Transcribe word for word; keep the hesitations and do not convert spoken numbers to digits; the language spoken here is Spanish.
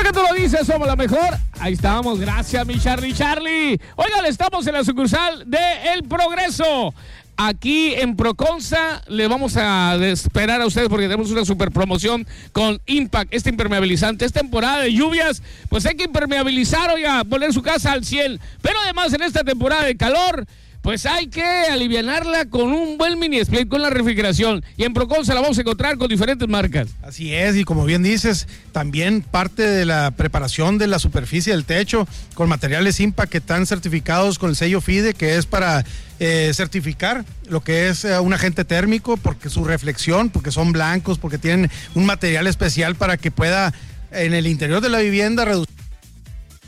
Porque tú lo dices, somos la mejor. Ahí estamos, gracias mi Charlie Charlie. Oigan, estamos en la sucursal de El Progreso. Aquí en Proconsa le vamos a esperar a ustedes porque tenemos una super promoción con Impact, este impermeabilizante. Es temporada de lluvias, pues hay que impermeabilizar, oiga, poner su casa al cien. Pero además en esta temporada de calor, pues hay que alivianarla con un buen mini split con la refrigeración. Y en Proconsa la vamos a encontrar con diferentes marcas. Así es, y como bien dices, también parte de la preparación de la superficie del techo con materiales Impact que están certificados con el sello FIDE, que es para eh, certificar lo que es eh, un agente térmico, porque su reflexión, porque son blancos, porque tienen un material especial para que pueda en el interior de la vivienda reducir